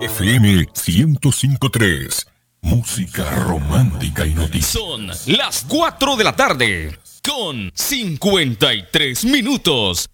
FM 105.3. Música romántica y noticias. Son las 4 de la tarde con 53 minutos.